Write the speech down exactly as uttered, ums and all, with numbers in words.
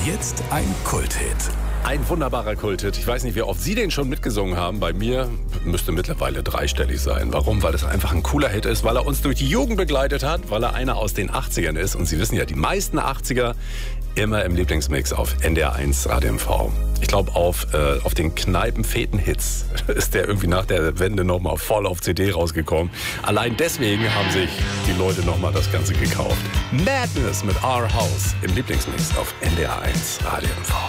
jetzt ein Kulthit. Ein wunderbarer Kulthit. Ich weiß nicht, wie oft Sie den schon mitgesungen haben. Bei mir müsste mittlerweile dreistellig sein. Warum? Weil es einfach ein cooler Hit ist, weil er uns durch die Jugend begleitet hat, weil er einer aus den achtzigern ist. Und Sie wissen ja, die meisten achtziger immer im Lieblingsmix auf N D R eins Radio M V. Ich glaube, auf, äh, auf den Kneipen-Feten-Hits ist der irgendwie nach der Wende nochmal voll auf C D rausgekommen. Allein deswegen haben sich die Leute nochmal das Ganze gekauft. Madness mit Our House im Lieblingsmix auf N D R eins Radio M V.